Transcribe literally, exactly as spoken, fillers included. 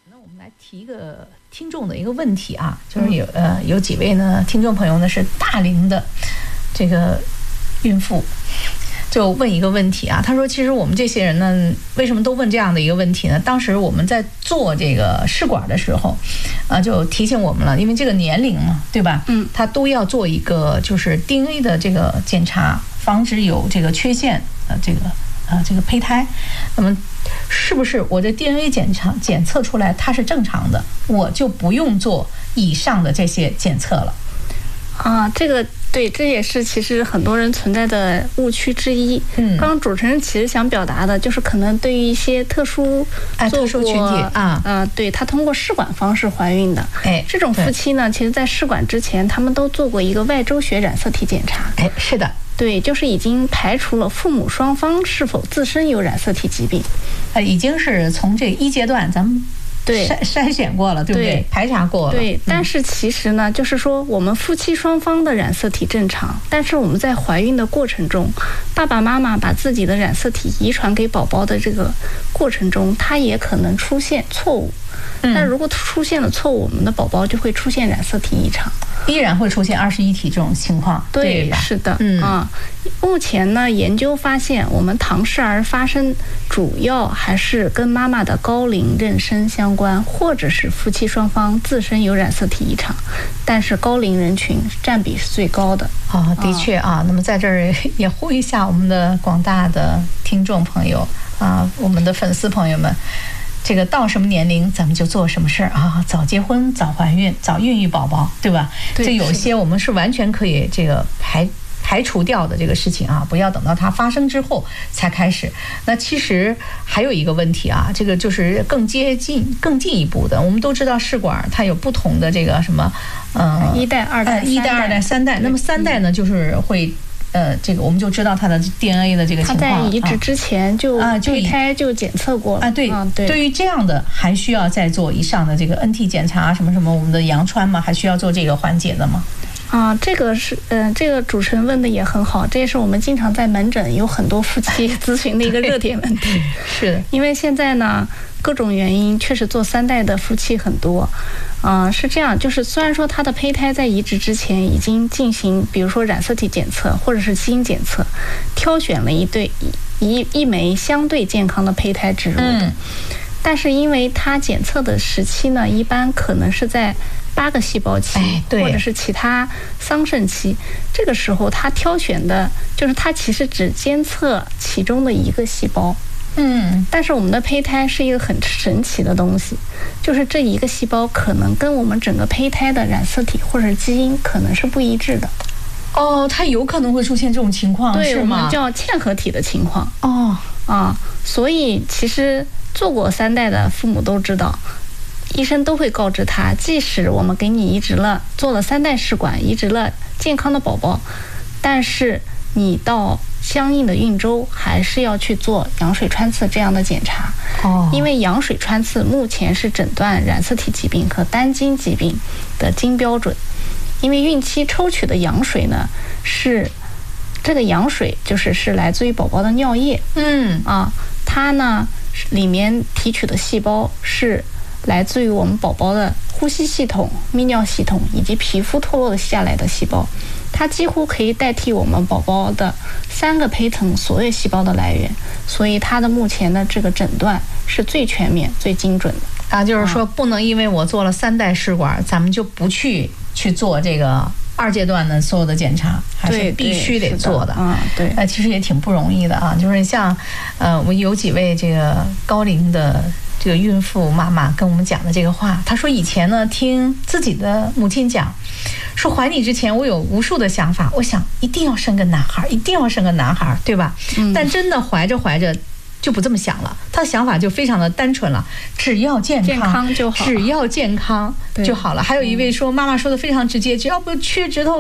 那我们来提一个听众的一个问题啊，就是有呃有几位呢听众朋友呢是大龄的这个孕妇，就问一个问题啊，他说其实我们这些人呢为什么都问这样的一个问题呢？当时我们在做这个试管的时候啊，就提醒我们了，因为这个年龄嘛，对吧？嗯，他都要做一个就是 D N A 的这个检查，防止有这个缺陷呃这个呃这个胚胎。那么是不是我的 D N A 检查检测出来它是正常的，我就不用做以上的这些检测了？ 啊，这个对，这也是其实很多人存在的误区之一。嗯，刚刚主持人其实想表达的就是，可能对于一些特殊哎特殊群体啊， 呃，对他通过试管方式怀孕的，哎，这种夫妻呢，其实在试管之前，他们都做过一个外周血染色体检查。 哎，是的。 对，就是已经排除了父母双方是否自身有染色体疾病， 呃，已经是从这一阶段咱们对筛筛选过了，对不对？对，排查过了。 对，嗯、但是其实呢，就是说我们夫妻双方的染色体正常，但是我们在怀孕的过程中，爸爸妈妈把自己的染色体遗传给宝宝的这个过程中，它也可能出现错误。那如果出现了错误，我们的宝宝就会出现染色体异常， 依然会出现二十一体这种情况。 对， 对是的，嗯啊。目前呢，研究发现，我们唐氏儿发生主要还是跟妈妈的高龄妊娠相关，或者是夫妻双方自身有染色体异常，但是高龄人群占比是最高的。 哦，的确啊。那么在这儿也呼吁一下我们的广大的听众朋友啊，我们的粉丝朋友们。这个到什么年龄咱们就做什么事儿啊，早结婚早怀孕早孕育宝宝，对吧？ 对， 这有些我们是完全可以这个排排除掉的这个事情啊，不要等到它发生之后才开始。那其实还有一个问题啊，这个就是更接近更进一步的。我们都知道试管它有不同的这个什么呃一代二代、 呃、一代二代三代，那么三代呢就是会。呃，这个我们就知道它的 D N A 的这个情况。 它在移植之前就啊， 胚胎就检测过了啊，对啊，对。 对于这样的，还需要再做以上的这个 N T 检查，什么什么，我们的羊穿吗？还需要做这个环节的吗？ 啊，这个是，嗯、呃，这个主持人问的也很好，这也是我们经常在门诊有很多夫妻咨询的一个热点问题。 是的， 因为现在呢，各种原因确实做三代的夫妻很多。啊、呃，是这样，就是虽然说他的胚胎在移植之前已经进行，比如说染色体检测或者是基因检测，挑选了一对一一枚相对健康的胚胎植入的，嗯、但是因为它检测的时期呢，一般可能是在八个细胞期， 哎、 或者是其他桑葚期，这个时候他挑选的就是他其实只监测其中的一个细胞。嗯，但是我们的胚胎是一个很神奇的东西，就是这一个细胞可能跟我们整个胚胎的染色体或者基因可能是不一致的。 哦，它有可能会出现这种情况， 对， 是吗？ 我们叫嵌合体的情况。 哦， 啊，所以其实做过三代的父母都知道，医生都会告知他，即使我们给你移植了，做了三代试管，移植了健康的宝宝，但是你到相应的孕周还是要去做羊水穿刺这样的检查。哦，因为羊水穿刺目前是诊断染色体疾病和单晶疾病的金标准。因为孕期抽取的羊水呢，是这个羊水就是是来自于宝宝的尿液。嗯啊，它呢里面提取的细胞是来自于我们宝宝的呼吸系统、泌尿系统以及皮肤脱落下来的细胞，它几乎可以代替我们宝宝的三个胚层所有细胞的来源，所以它的目前的这个诊断是最全面、最精准的。 啊，就是说不能因为我做了三代试管，咱们就不去去做这个二阶段的所有的检查，还是必须得做的。 啊，对， 呃，其实也挺不容易的啊。就是像，呃，我有几位这个高龄的这个孕妇妈妈跟我们讲的这个话，她说以前呢听自己的母亲讲，说怀你之前我有无数的想法，我想一定要生个男孩，一定要生个男孩，对吧？嗯。但真的怀着怀着。就不这么想了，他的想法就非常的单纯了，只要健康， 健康就好， 只要健康就好了。还有一位说，妈妈说的非常直接，只要不缺指头。